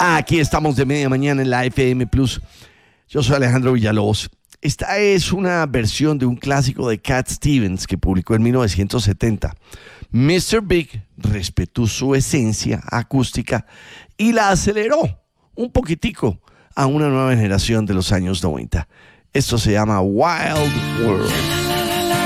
Aquí estamos de media mañana en la FM Plus. Yo soy Alejandro Villalobos. Esta es una versión de un clásico de Cat Stevens que publicó en 1970. Mr. Big respetó su esencia acústica y la aceleró un poquitico a una nueva generación de los años 90. Esto se llama Wild World.